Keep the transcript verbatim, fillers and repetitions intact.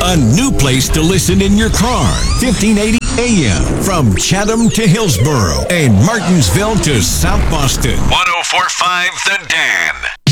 A new place to listen in your car. fifteen eighty A M. From Chatham to Hillsboro and Martinsville to South Boston. one oh four point five The Dan.